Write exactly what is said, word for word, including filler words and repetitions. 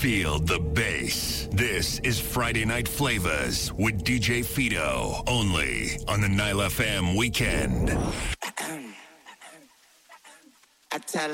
Feel the bass. This is Friday Night Flavors with D J Fido, only on the Nile F M Weekend. I tell